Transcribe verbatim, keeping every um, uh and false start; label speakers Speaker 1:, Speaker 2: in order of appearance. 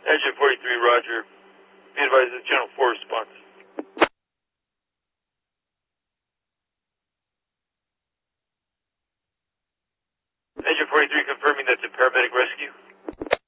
Speaker 1: Engine forty-three, roger. Be advised of Channel four response. Engine forty-three confirming that's a paramedic rescue.